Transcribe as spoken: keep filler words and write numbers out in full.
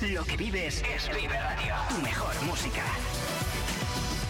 Lo que vives es Vive Radio. Tu mejor música.